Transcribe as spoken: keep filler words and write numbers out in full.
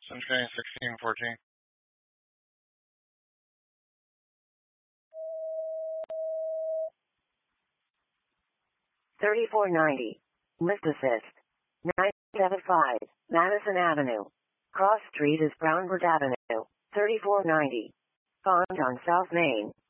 Sunshine sixteen fourteen. thirty-four ninety. Lift assist. nine seven five. Madison Avenue. Cross Street is Brownwood Avenue. thirty-four ninety. Pond on South Main.